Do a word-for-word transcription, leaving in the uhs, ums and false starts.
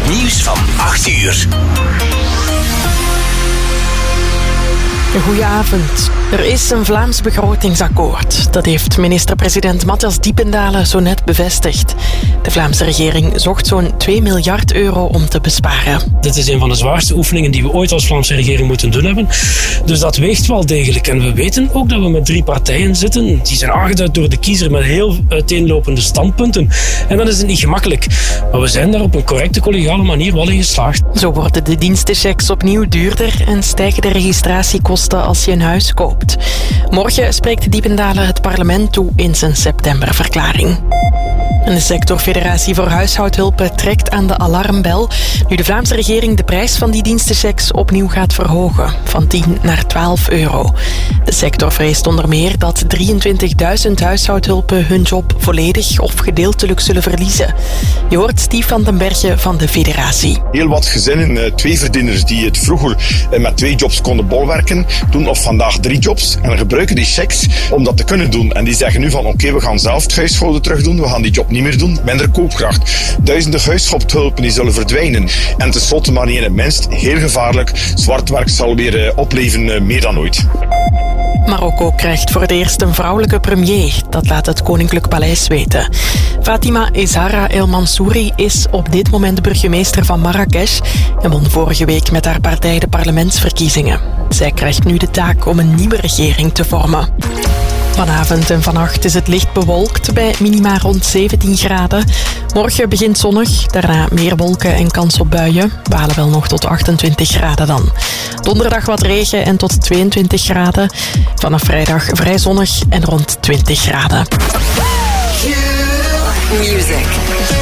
Nieuws van acht uur. Goedenavond. Er is een Vlaams begrotingsakkoord. Dat heeft minister-president Matthias Diependalen zo net bevestigd. De Vlaamse regering zocht zo'n twee miljard euro om te besparen. Dit is een van de zwaarste oefeningen die we ooit als Vlaamse regering moeten doen hebben. Dus dat weegt wel degelijk. En we weten ook dat we met drie partijen zitten. Die zijn aangeduid door de kiezer met heel uiteenlopende standpunten. En dan is het niet gemakkelijk. Maar we zijn daar op een correcte, collegiale manier wel in geslaagd. Zo worden de dienstenchecks opnieuw duurder en stijgen de registratiekosten als je een huis koopt. Morgen spreekt Diependalen het parlement toe in zijn septemberverklaring. En de sectorfederatie voor huishoudhulpen trekt aan de alarmbel nu de Vlaamse regering de prijs van die dienstenchecks opnieuw gaat verhogen, van tien naar twaalf euro. De sector vreest onder meer dat drieëntwintigduizend huishoudhulpen hun job volledig of gedeeltelijk zullen verliezen. Je hoort Steve van den Berge van de federatie. Heel wat gezinnen, twee verdieners die het vroeger met twee jobs konden bolwerken, doen of vandaag drie jobs en gebruiken die checks om dat te kunnen doen. En die zeggen nu van oké, okay, we gaan zelf het huishouden terug doen, we gaan die job niet meer doen. Minder koopkracht. Duizenden huishoudhulpen die zullen verdwijnen. En tenslotte maar niet in het minst, heel gevaarlijk, zwart werk zal weer uh, opleven uh, meer dan ooit. Marokko krijgt voor het eerst een vrouwelijke premier. Dat laat het Koninklijk Paleis weten. Fatima Ezara El Mansouri is op dit moment de burgemeester van Marrakesh en won vorige week met haar partij de parlementsverkiezingen. Zij krijgt nu de taak om een nieuwe regering te vormen. Vanavond en vannacht is het licht bewolkt bij minima rond zeventien graden. Morgen begint zonnig, daarna meer wolken en kans op buien. We halen wel nog tot achtentwintig graden dan. Donderdag wat regen en tot tweeëntwintig graden. Vanaf vrijdag vrij zonnig en rond twintig graden. Music.